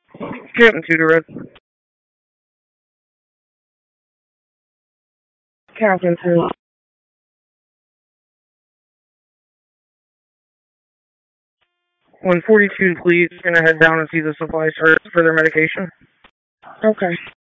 Captain Tudor Red. Captain Tudor. 142, please. Gonna head down and see the supply chart for their medication. Okay.